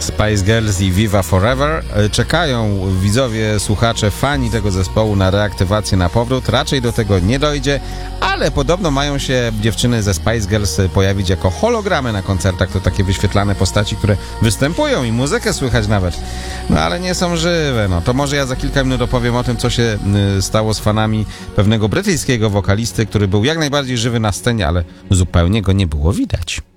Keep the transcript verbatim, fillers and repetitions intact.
Spice Girls i Viva Forever. Czekają widzowie, słuchacze, fani tego zespołu na reaktywację, na powrót. Raczej do tego nie dojdzie, ale podobno mają się dziewczyny ze Spice Girls pojawić jako hologramy na koncertach. To takie wyświetlane postaci, które występują i muzykę słychać nawet. No ale nie są żywe. No to może ja za kilka minut opowiem o tym, co się stało z fanami pewnego brytyjskiego wokalisty, który był jak najbardziej żywy na scenie, ale zupełnie go nie było widać.